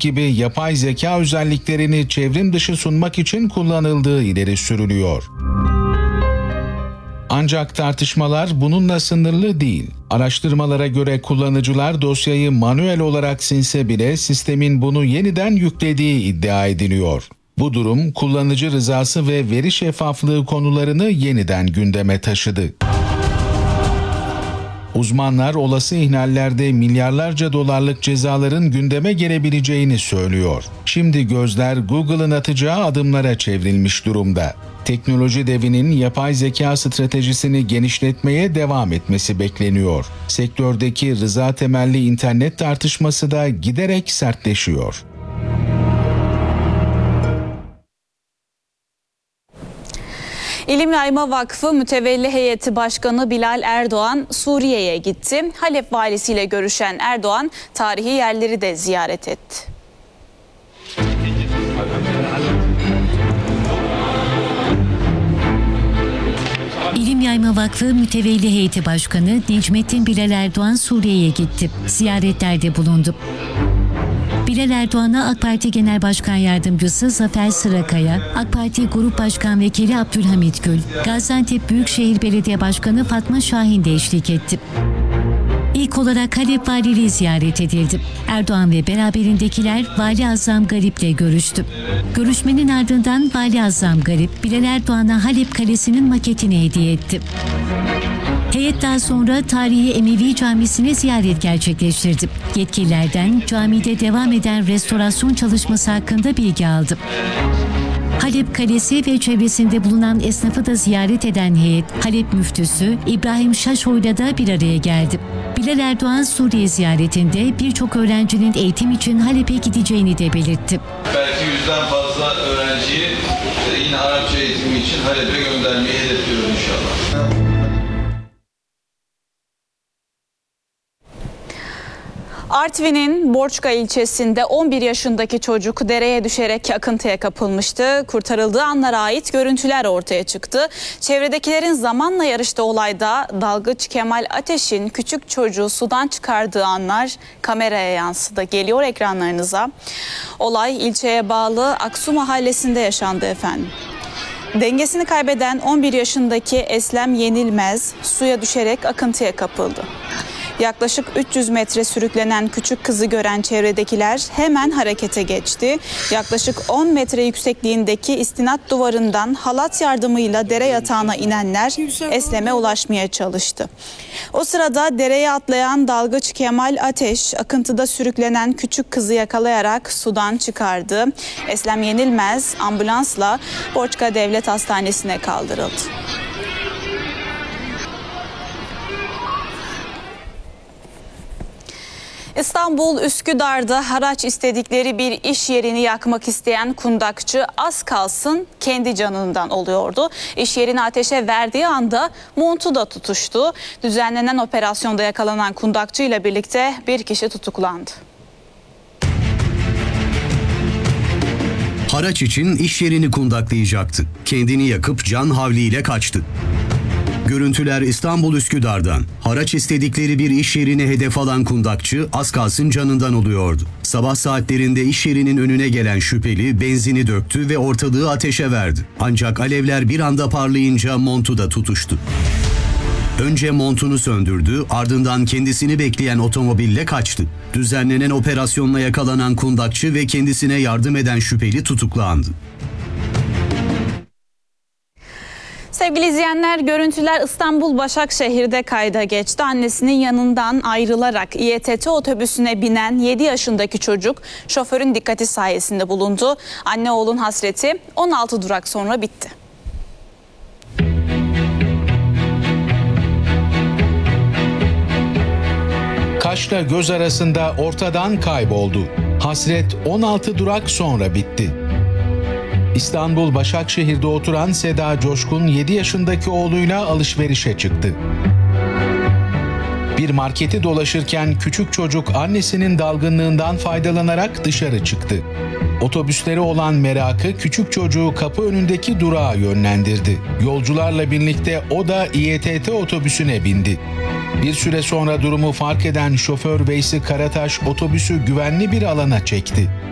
gibi yapay zeka özelliklerini çevrim dışı sunmak için kullanıldığı ileri sürülüyor. Ancak tartışmalar bununla sınırlı değil. Araştırmalara göre kullanıcılar dosyayı manuel olarak silse bile sistemin bunu yeniden yüklediği iddia ediliyor. Bu durum kullanıcı rızası ve veri şeffaflığı konularını yeniden gündeme taşıdı. Uzmanlar olası ihlallerde milyarlarca dolarlık cezaların gündeme gelebileceğini söylüyor. Şimdi gözler Google'ın atacağı adımlara çevrilmiş durumda. Teknoloji devinin yapay zeka stratejisini genişletmeye devam etmesi bekleniyor. Sektördeki rıza temelli internet tartışması da giderek sertleşiyor. İlim Yayma Vakfı Mütevelli Heyeti Başkanı Bilal Erdoğan Suriye'ye gitti. Halep valisiyle görüşen Erdoğan tarihi yerleri de ziyaret etti. İlim Yayma Vakfı Mütevelli Heyeti Başkanı Necmettin Bilal Erdoğan Suriye'ye gitti. Ziyaretlerde bulundu. Bilal Erdoğan'a AK Parti Genel Başkan Yardımcısı Zafer Sırakaya, AK Parti Grup Başkan Vekili Abdülhamit Gül, Gaziantep Büyükşehir Belediye Başkanı Fatma Şahin de eşlik etti. İlk olarak Halep Valiliği ziyaret edildi. Erdoğan ve beraberindekiler Vali Azam Garip'le görüştü. Görüşmenin ardından Vali Azam Garip, Bilal Erdoğan'a Halep Kalesi'nin maketini hediye etti. Heyet daha sonra tarihi Emevi Camisi'ne ziyaret gerçekleştirdi. Yetkililerden camide devam eden restorasyon çalışması hakkında bilgi aldı. Halep Kalesi ve çevresinde bulunan esnafı da ziyaret eden heyet, Halep Müftüsü İbrahim Şaşo'yla da bir araya geldi. Bilal Erdoğan Suriye ziyaretinde birçok öğrencinin eğitim için Halep'e gideceğini de belirtti. Belki 100'den fazla öğrenciyi yine Arapça eğitimi için Halep'e göndermeyi hedefliyoruz inşallah. Artvin'in Borçka ilçesinde 11 yaşındaki çocuk dereye düşerek akıntıya kapılmıştı. Kurtarıldığı anlara ait görüntüler ortaya çıktı. Çevredekilerin zamanla yarıştığı olayda dalgıç Kemal Ateş'in küçük çocuğu sudan çıkardığı anlar kameraya yansıdı. Geliyor ekranlarınıza. Olay ilçeye bağlı Aksu mahallesinde yaşandı efendim. Dengesini kaybeden 11 yaşındaki Eslem Yenilmez suya düşerek akıntıya kapıldı. Yaklaşık 300 metre sürüklenen küçük kızı gören çevredekiler hemen harekete geçti. Yaklaşık 10 metre yüksekliğindeki istinat duvarından halat yardımıyla dere yatağına inenler Eslem'e ulaşmaya çalıştı. O sırada dereye atlayan dalgıç Kemal Ateş akıntıda sürüklenen küçük kızı yakalayarak sudan çıkardı. Eslem Yenilmez ambulansla Borçka Devlet Hastanesi'ne kaldırıldı. İstanbul Üsküdar'da haraç istedikleri bir iş yerini yakmak isteyen kundakçı az kalsın kendi canından oluyordu. İş yerini ateşe verdiği anda montu da tutuştu. Düzenlenen operasyonda yakalanan kundakçı ile birlikte bir kişi tutuklandı. Haraç için iş yerini kundaklayacaktı. Kendini yakıp can havliyle kaçtı. Görüntüler İstanbul Üsküdar'dan. Haraç istedikleri bir iş yerini hedef alan kundakçı az kalsın canından oluyordu. Sabah saatlerinde iş yerinin önüne gelen şüpheli benzini döktü ve ortalığı ateşe verdi. Ancak alevler bir anda parlayınca montu da tutuştu. Önce montunu söndürdü, ardından kendisini bekleyen otomobille kaçtı. Düzenlenen operasyonla yakalanan kundakçı ve kendisine yardım eden şüpheli tutuklandı. Sevgili izleyenler, görüntüler İstanbul Başakşehir'de kayda geçti. Annesinin yanından ayrılarak İETT otobüsüne binen 7 yaşındaki çocuk şoförün dikkati sayesinde bulundu. Anne oğlun hasreti 16 durak sonra bitti. Kaşla göz arasında ortadan kayboldu. Hasret 16 durak sonra bitti. İstanbul Başakşehir'de oturan Seda Coşkun 7 yaşındaki oğluyla alışverişe çıktı. Bir marketi dolaşırken küçük çocuk annesinin dalgınlığından faydalanarak dışarı çıktı. Otobüsleri olan merakı küçük çocuğu kapı önündeki durağa yönlendirdi. Yolcularla birlikte o da İETT otobüsüne bindi. Bir süre sonra durumu fark eden şoför Veysi Karataş otobüsü güvenli bir alana çekti.